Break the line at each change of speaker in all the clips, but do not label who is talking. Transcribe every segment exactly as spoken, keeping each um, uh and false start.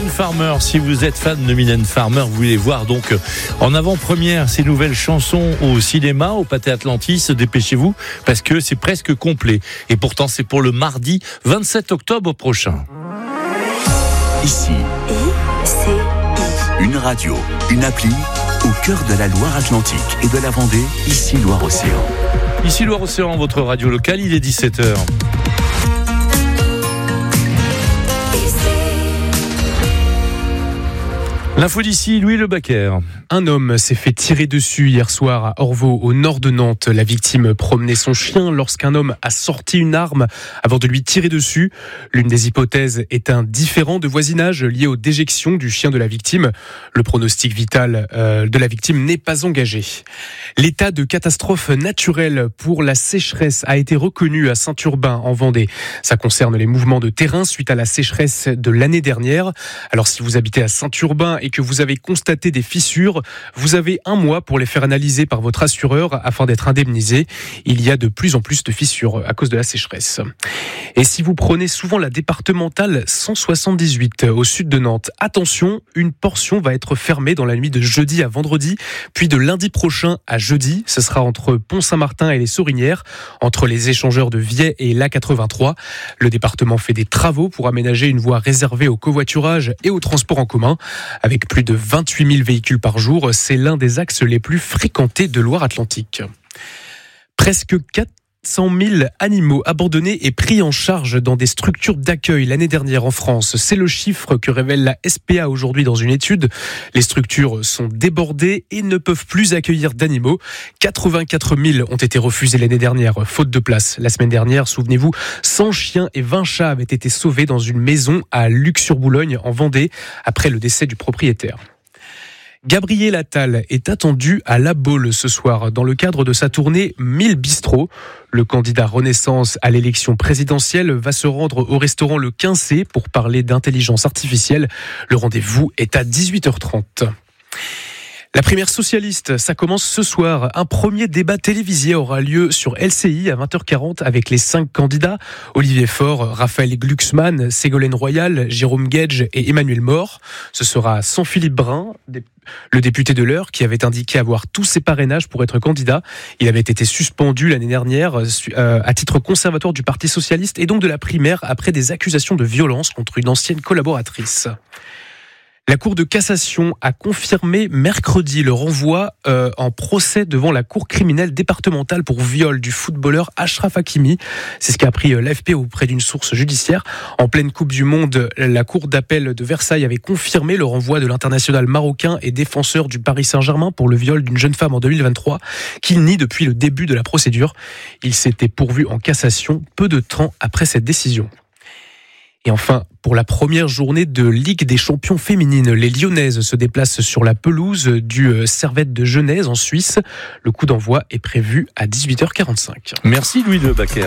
Mylène Farmer, si vous êtes fan de Mylène Farmer, vous voulez voir donc en avant-première ses nouvelles chansons au cinéma, au Pâté Atlantis, dépêchez-vous parce que c'est presque complet. Et pourtant c'est pour le mardi vingt-sept octobre prochain.
Ici,
I C I.
Une radio, une appli au cœur de la Loire-Atlantique et de la Vendée, ici Loire-Océan.
Ici Loire-Océan, votre radio locale, il est dix-sept heures. L'info d'ici, Louis Le Bacquer.
Un homme s'est fait tirer dessus hier soir à Orvaux, au nord de Nantes. La victime promenait son chien lorsqu'un homme a sorti une arme avant de lui tirer dessus. L'une des hypothèses est un différend de voisinage lié aux déjections du chien de la victime. Le pronostic vital euh, de la victime n'est pas engagé. L'état de catastrophe naturelle pour la sécheresse a été reconnu à Saint-Urbain en Vendée. Ça concerne les mouvements de terrain suite à la sécheresse de l'année dernière. Alors si vous habitez à Saint-Urbain et que vous avez constaté des fissures, vous avez un mois pour les faire analyser par votre assureur afin d'être indemnisé. Il y a de plus en plus de fissures à cause de la sécheresse. Et si vous prenez souvent la départementale cent soixante-dix-huit au sud de Nantes, attention, une portion va être fermée dans la nuit de jeudi à vendredi, puis de lundi prochain à jeudi. Ce sera entre Pont-Saint-Martin et les Sorinières, entre les échangeurs de Viey et l'A quatre-vingt-trois. Le département fait des travaux pour aménager une voie réservée au covoiturage et au transport en commun. Avec plus de vingt-huit mille véhicules par jour, c'est l'un des axes les plus fréquentés de Loire-Atlantique. Presque quatre cent mille animaux abandonnés et pris en charge dans des structures d'accueil l'année dernière en France. C'est le chiffre que révèle la S P A aujourd'hui dans une étude. Les structures sont débordées et ne peuvent plus accueillir d'animaux. quatre-vingt-quatre mille ont été refusés l'année dernière, faute de place. La semaine dernière, souvenez-vous, cent chiens et vingt chats avaient été sauvés dans une maison à Luc-sur-Boulogne, en Vendée, après le décès du propriétaire. Gabriel Attal est attendu à La Baule ce soir dans le cadre de sa tournée mille bistrots. Le candidat Renaissance à l'élection présidentielle va se rendre au restaurant Le Quinçé pour parler d'intelligence artificielle. Le rendez-vous est à dix-huit heures trente. La primaire socialiste, ça commence ce soir. Un premier débat télévisé aura lieu sur L C I à vingt heures quarante avec les cinq candidats. Olivier Faure, Raphaël Glucksmann, Ségolène Royal, Jérôme Guedj et Emmanuel Mort. Ce sera sans Philippe Brun, le député de l'Eure, qui avait indiqué avoir tous ses parrainages pour être candidat. Il avait été suspendu l'année dernière à titre conservatoire du Parti socialiste et donc de la primaire après des accusations de violence contre une ancienne collaboratrice. La Cour de cassation a confirmé mercredi le renvoi euh, en procès devant la Cour criminelle départementale pour viol du footballeur Achraf Hakimi. C'est ce qu'a appris l'A F P auprès d'une source judiciaire. En pleine Coupe du Monde, la Cour d'appel de Versailles avait confirmé le renvoi de l'international marocain et défenseur du Paris Saint-Germain pour le viol d'une jeune femme en deux mille vingt-trois, qu'il nie depuis le début de la procédure. Il s'était pourvu en cassation peu de temps après cette décision. Et enfin, pour la première journée de Ligue des champions féminines, les Lyonnaises se déplacent sur la pelouse du Servette de Genèse en Suisse. Le coup d'envoi est prévu à dix-huit heures quarante-cinq.
Merci Louis Le Bacquer.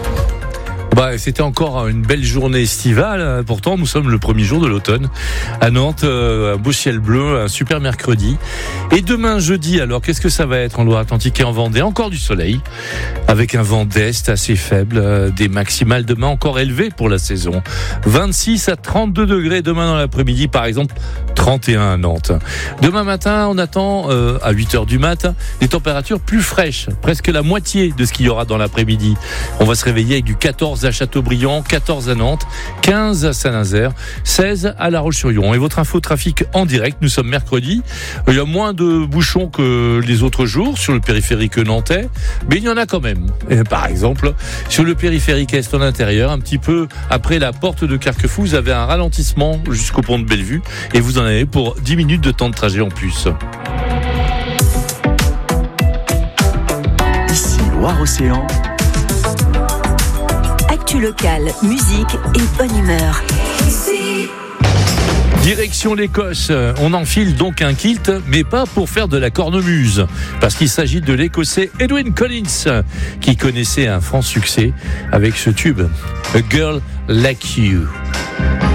Bah, c'était encore une belle journée estivale. Pourtant, nous sommes le premier jour de l'automne. À Nantes, un beau ciel bleu, un super mercredi. Et demain, jeudi, alors, qu'est-ce que ça va être en Loire-Atlantique et en Vendée? Encore du soleil, avec un vent d'est assez faible, des maximales demain encore élevées pour la saison. vingt-six à trente-deux degrés demain dans l'après-midi, par exemple, trente et un à Nantes. Demain matin, on attend, euh, à huit heures du matin, des températures plus fraîches, presque la moitié de ce qu'il y aura dans l'après-midi. On va se réveiller avec du quatorze à Châteaubriand, quatorze à Nantes, quinze à Saint-Nazaire, seize à La Roche-sur-Yon. Et votre info trafic en direct, nous sommes mercredi. Il y a moins de bouchons que les autres jours sur le périphérique nantais, mais il y en a quand même. Et par exemple, sur le périphérique est en intérieur, un petit peu après la porte de Carquefou, vous avez un ralentissement jusqu'au pont de Bellevue et vous en avez pour dix minutes de temps de trajet en plus.
Ici Loire-Océan.
Actu locale, musique et bonne humeur.
Direction l'Écosse, on enfile donc un kilt, mais pas pour faire de la cornemuse, parce qu'il s'agit de l'Écossais Edwyn Collins, qui connaissait un franc succès avec ce tube, A Girl Like You.